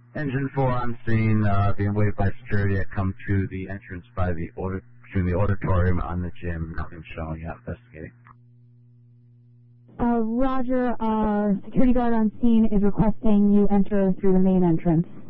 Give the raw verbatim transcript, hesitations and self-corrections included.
Engine four on scene, uh, being waited by security. I come to the entrance by the audit, between the auditorium on the gym. Nothing showing yet. Investigating. Uh, Roger, uh, security guard on scene is requesting you enter through the main entrance.